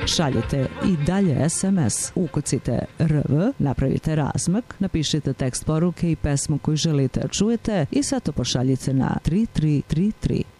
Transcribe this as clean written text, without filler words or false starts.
Šaljite i dalje SMS, ukucite RV, napravite razmak, napišite tekst poruke i pesmu koju želite da čujete i sad to pošaljite na 3333.